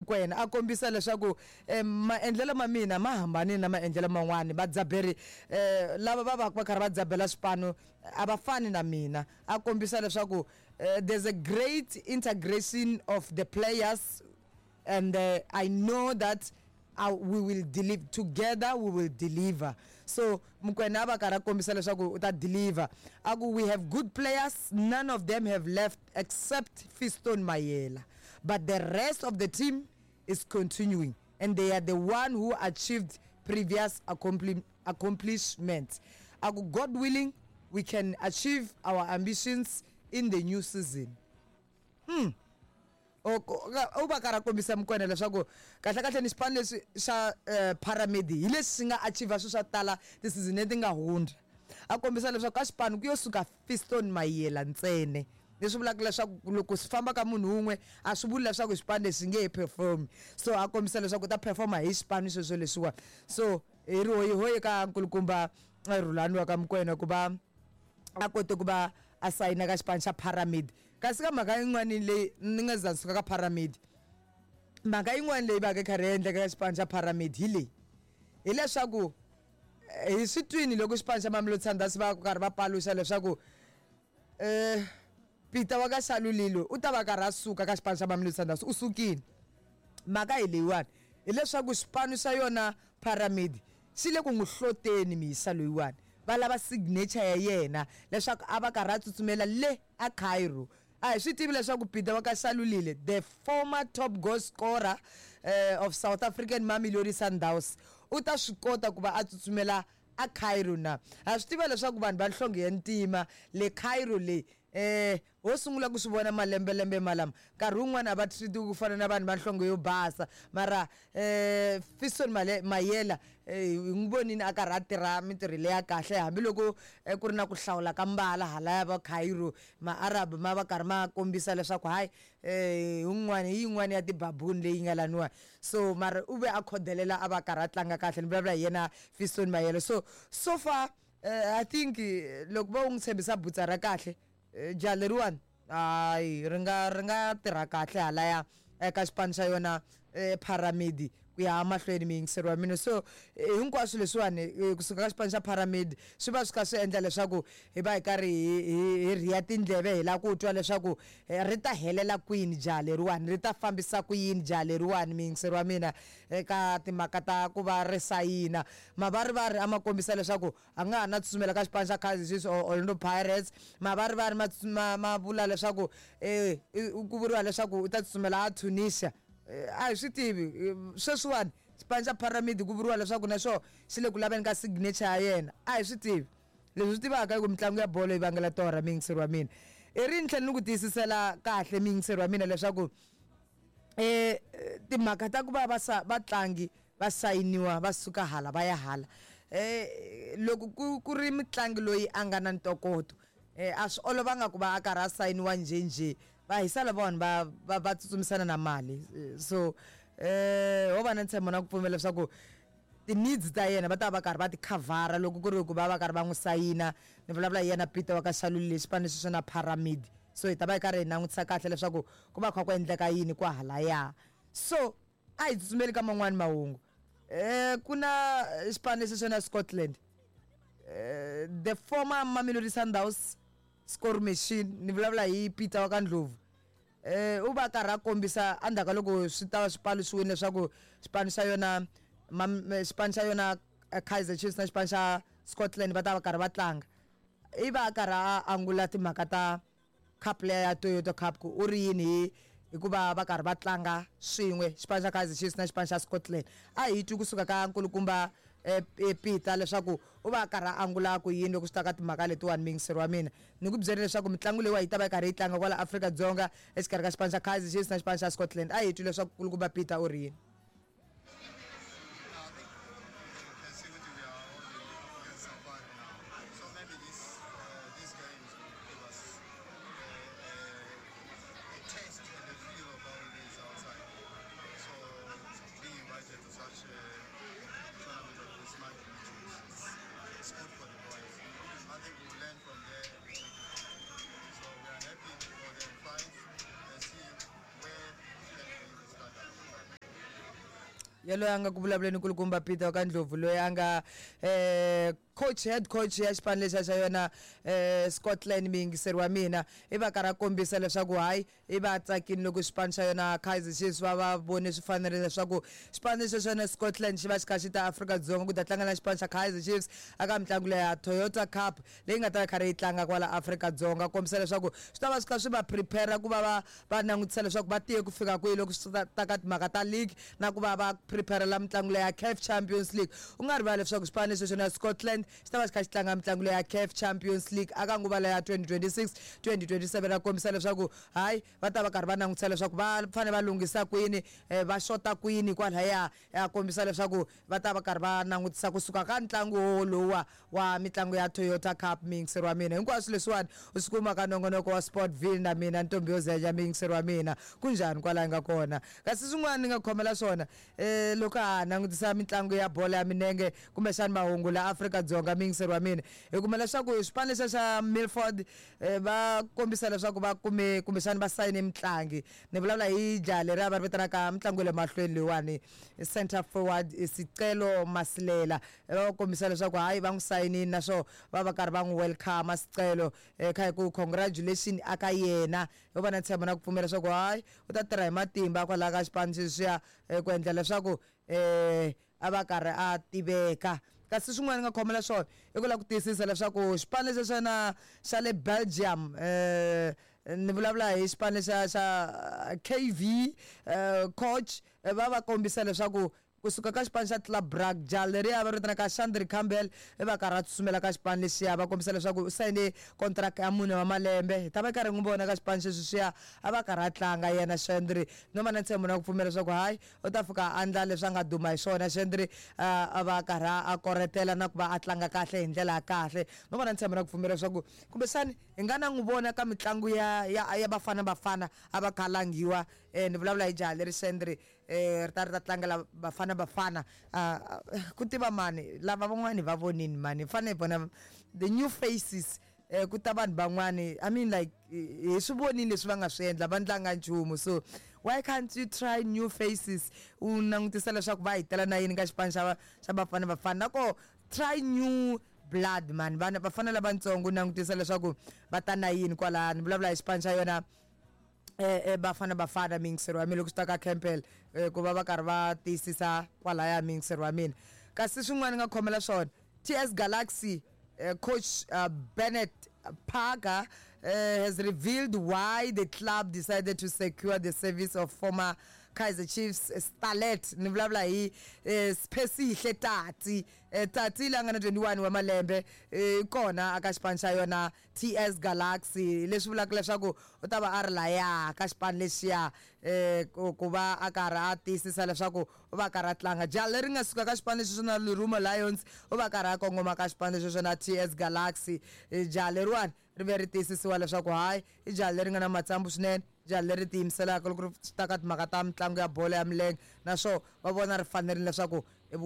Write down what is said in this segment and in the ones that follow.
Mokoena a kombisa leswaku maendlelo ma mina ma hambane na maendlelo man'wani vadzaberi lava va karhi va dzabela swipano a va fani na mina a kombisa leswaku there's a great integration of the players and I know that we will deliver together, we will deliver. So Mokoena va karhi kombisa leswaku uta deliver. We have good players, none of them have left except Fiston Mayela, but the rest of the team is continuing and they are the one who achieved previous accomplishments. God willing, we can achieve our ambitions in the new season. Uba kara kombisa Mokoena leswaku kahle ni xipano lexi xa Pyramid hi leswi nga achieve swo swa tala this season leti nga hundza a kombisa leswaku ka xipano ku yo suka Fiston Mayela ntsene leswi vulaka leswaku loko swi famba ka munhu un'we a swi vuli leswaku xipano lexi nge perform so a kombisa leswaku ta performa hi xipano sweswo leswiwa so hi ri hoyi ka nkulukumba Rhulani wa ka Mokoena ku va a kote ku va a sayina ka xipano xa Pyramid kasi ka mhaka yin'wana leyi ni nga za suka ka Pyramid mhaka yin'wana leyi va ka khari endla ka xipano xa Pyramid hi leyi hileswaku hi switwini loko xipano xa Mamelodi Sundowns va karhi va paluxa leswaku Peter wa ka Shalulilo u ta va karhi a suka ka xipano xa Mamelodi Sundowns u sukile mhaka hi leyiwani hileswaku xipano xa yona Pyramid xi le ku n'wi hloteni misa loyiwani va lava signature ya yena leswaku a va karhi a tsutsumela le a Cairo a hi swi tivi leswaku Peter wa ka Shalulile the former top goal scorer of South African Mamelodi Sundowns u ta swi kota ku va a tsutsumela a Cairo na a swi tiva leswaku vanhu va nhlonge ya ntima le Cairo le ho sungula ku swi vona malembe malama nkarhi wun'wana a va treat ku fana na vanhu va nhlonge yo basa mara Fiston Mayela n'wi vonini a karhi a tirha mitirho leya kahle hambiloko ku ri na ku hlawula ka mbala hala ya va Cairo ma-Arab ma va karhi ma kombisa leswaku hayi yin'wana ya tibabuni leyi nga laniwa so mara u ve a khodelela a va karhi a tlanga kahle ni vulavula hi yena Fiston Mayela so far I think loko va n'wi tshembisa butsa ra kahle jaleriwani hayi ri nga tirha kahle halaya eka xipano xa yona Pyramid ku ya mahlweni miyingiseri wa mina so hinkwaswo leswiwani kusuka ka xipano xa Pyramid swi va swi kha swi endla leswaku hi va hi karhi hi riya tindleve hi la ku twa leswaku ri ta helela kwini jaleriwani ri ta fambisa ku yini jaleriwani miyingiseri wa mina eka timhaka ta ku va ri sayina mavarivari a ma kombisa leswaku a nga ha na tsutsumela ka xipano xa Kaizer Chiefs Orlando Pirates mavarivari ma vula leswaku ku vuriwa leswaku u ta tsutsumela a Tunisia a hi swi tivi sweswiwani xipano xa Pyramid ku vuriwa leswaku na xo xi le ku laveni ka signature ya yena a hi swi tivi leswi swi tivaka hi ku mitlangu ya bolo yi vangela torha miyingiseri wa mina i ri ntlhela ni ku tiyisisela kahle miyingiseri wa mina leswaku timhaka ta ku va vatlangi va sayiniwa va suka hala va ya hala loko ku ri mitlangi loyi a nga na ntokoto a swi olovanga ku va a karhi a sayiniwa njhenjhe va hisala vanhu va tsutsumisana na mali so ho va na ntshembo na ku pfumela leswaku ti-needs ta yena va ta va karhi va ti khavhara loko ku ri ku va karhi va n'wi sayina ni vulavula hi yena Peter wa ka Shalulile xipano lexi xi na Pyramid so hi ta va hi karhi hi langutisa kahle leswaku ku va kha ku endleka yini ku halaya so a hi tsutsumeli ka man'wani mahungu ku na xipano lexi xi na Scotland the former Mamelodi Sundowns score machine ni vulavula hi Peter wa ka Ndlovu u va karhi a kombisa andhaka loko swi ta swipano swi wini leswaku xipano xa yona Kaizer Chiefs na xipano xa Scotland va ta va karhi va tlanga i va karhi a angula timhaka ta cup leya ya Toyota Cup ku u ri yini hikuva va karhi va tlanga swin'we xipano xa Kaizer Chiefs na xipano xa Scotland a hi twi kusuka ka nkulukumba Peter leswaku u va karhi a angula ku yini loko swi ta ka timhaka letiwani miyingiseri wa mina ni ku byela leswaku mitlangu leyi wa yi ta va yi karhi yi tlanga kwala Afrika-Dzonga exikarhi ka xipano xa Kaizer Chiefs na xipano xa Scotland a hi twi leswaku nkulukumba Peter u ri yini It's good for the boys. I think we'll learn from there. So we are happy for the fight and see where we can start. yalo anga ku vulavuleni nkulukumba Peter wa ka Ndlovu loyi a nga head coach ya xipano lexa xa yona Scotland mingiseri wa mina i va karhi a kombisa leswaku hayi i va tsakini loko xipano xa yona Kaizer Chiefs va vone swi fanerile leswaku xipano lexa xona Scotland xi va xi kha xi ta Afrika-Dzonga ku ta tlanga na xipano xa Kaizer Chiefs aka mitlangu leya Toyota Cup leyi nga ta karhi yi tlanga kwala Afrika-Dzonga kombisa leswaku swi ta va swi kha swi va prepare ku va va langutisa leswaku va tiye ku fika kwihi loko swi ta ka timhaka ta league na ku va va prepare la mitlangu leya CAF Champions League u nga rivali leswaku xipano lexi xona Scotland xi ta va xi kha xi tlanga mitlangu leya CAF Champions League aka nguva leya 2026 2027 a kombisa leswaku hayi va ta va karhi va langutisa leswaku va fanele va lunghisa kwini va shota kwini kwalaya ya kombisa leswaku va ta va karhi va langutisa kusuka ka ntlangu lowa wa mitlangu ya Toyota Cup mingiseri wa mina hinkwaswo leswiwani u swi kuma ka nongonoko wa Sportville na mina Ntombi yo Zeja mingiseri wa mina kunjani kwala nga kona kasi swin'wana ni nga khomela swona loko a langutisa mitlangu ya bolo ya minenge kumbe xana mahungu la Afrika-Dzonga mingiseri wa mina hi kuma leswaku xipano lexa xa Milford va kombisa leswaku va kume kumbe xana va sayine mitlangi ni vulavula hi jaha leriya va ri vitanaka mitlangu le mahlweni leyiwani center forward Sicelo Masilela va kombisa leswaku hayi va n'wi sayinini naswo va va karhi va n'wi welcome Sicelo kha hi ku congratulation aka yena yo va na ntshembo na ku pfumela leswaku hayi u ta tirha hi matimba kwalaha ka xipano xexiya ku endla leswaku a va karhi a tiveka kasi swin'wana nga khomela swona i ku lava ku tiyisisa leswaku xipano lexi xana xa le Belgium ni vulavula hi xipano xa KV coach va kombisa leswaku kusuka ka xipano xa Club Brugge jaha leriya va ri vitanaka Shandri Campbell i va karhi a tsutsumela ka xipano lexiya va kombisa leswaku u sayine contract ya 4 wa malembe hi ta va karhi n'wi vona ka xipano xexiya a va karhi a tlanga yena Shandri no va na ntshembo na ku pfumela leswaku hayi u ta fika a endla leswi a nga duma hi swona Shandri a va karhi a koretela na ku va a tlanga kahle hi ndlela ya kahle no va na ntshembo na ku pfumela leswaku kumbexani hi nga na n'wi vona ka mitlangu ya bafana a va khalangiwa ni vulavula hi jaha leri Shandri ri ta tlangela bafana ku tiva mani lava van'wani va vonini mani fane hi vona the new faces ku ta vanhu van'wani I mean like hi swi vonini leswi va nga swi endla va ndlanga nchumu so why can't you try new faces u langutisa leswaku va hitela na yini ka xipano xa bafana nako try new blood man vana bafana lavatsongo langutisa leswaku va ta na yini kwala ni vulavula hi xipano xa yona bafana mingiseri wa mina loko swi ta ka Campbell ku va karhi va tiyisisa kwalaya mingiseri wa mina kasi swin'wana nga khomela swona TS Galaxy coach Bennett Parker has revealed why the club decided to secure the service of former Kaizer Chiefs starlet ni vulavula hi Spesihle Tati la nga na 21 wa malembe kona aka xipano xa yona TS Galaxy leswi vulaka leswaku u ta va a ri laya ka xipano lexiya ku va a karhi a tiyisisa leswaku u va karhi a tlanga jaha leri nga suka ka xipano lexi xona Leruma Lions u va karhi a kongoma ka xipano lexi xona TS Galaxy jaha leriwani ri ve ri tiyisisiwa leswaku hayi i jaha leri nga na matsambu swinene jaha leri tiyimiselaka loko ri ta ka timhaka ta mitlangu ya bolo ya milenge naswo va vona ri fanerile leswaku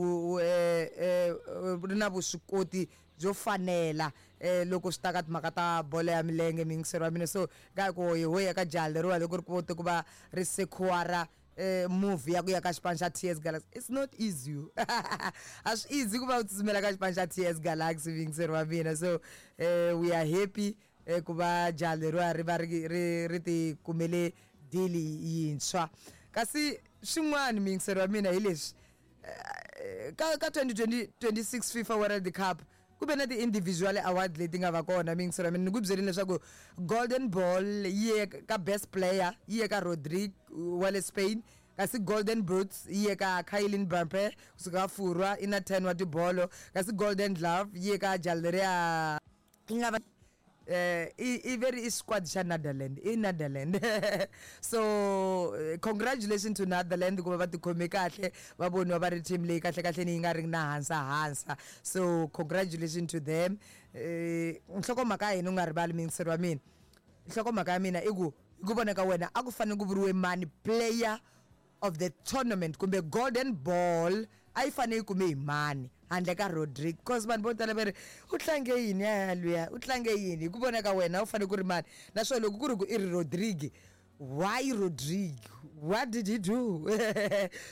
ri na vuswikoti byo fanela loko swi ta ka timhaka ta bolo ya milenge mingiseri wa mina so ka ku hi hoya ka jaha leriwa loko ri kote ku va ri sekhwara move ya ku ya ka xipano xa TS Galaxy it's not easy a swi easy ku va u tsutsumela ka xipano xa TS Galaxy mingiseri wa mina so we are happy ku va jaha leriwa ri va ri ti kumele deal yintshwa kasi swin'wana mingiseri wa mina hi leswi ka 2026 FIFA World Cup kube na ti-individual award leti nga va kona mingiseri wa mina ni ku byerini leswaku golden ball yi ye ka best player yi ye ka Rodrigue wa le Spain kasi golden boots yi ye ka Kylian Mbappe kusuka Furwa ina 10 wa tibolo kasi golden glove yi ye ka Jalleria ingava i very squad xa Netherlands so congratulations to Netherlands ku va tikhome kahle va voniwa va ri team leyi kahle ni yi nga ri na hansa so congratulations to them nhlokomhaka hina u nga rivali mingiseri wa mina nhlokomhaka ya mina i ku vonaka wena a ku fanele ku vuriwe mani player of the tournament kumbe golden ball a yi fanele yi kume hi mani handle ka Rodrigue because vanhu vo tala va ri u tlange yini luya u tlange yini ku vonaka wena u fanele ku ri mani naswona loko ku ri ku i ri Rodrigue why Rodrigue what did he do